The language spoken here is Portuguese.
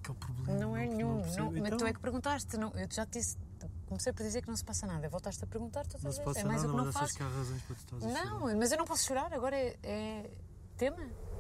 que é o problema? Não é Não nenhum. percebo. Mas Então, tu é que perguntaste. Não, eu já te disse. Comecei por dizer que não se passa nada. Voltaste a perguntar, tu não se é passa mais nada, o que não mas achas faço. que há razões para tu estás a chorar? Não, mas eu não posso chorar. Agora é tema.